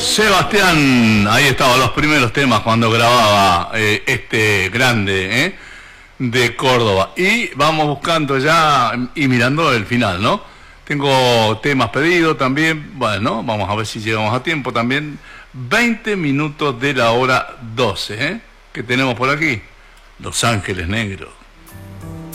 Sebastián, ahí estaban los primeros temas cuando grababa este grande de Córdoba. Y vamos buscando ya y mirando el final, ¿no? Tengo temas pedidos también. Bueno, vamos a ver si llegamos a tiempo también. 20 minutos de la hora 12, ¿eh? ¿Qué tenemos por aquí? Los Ángeles Negros.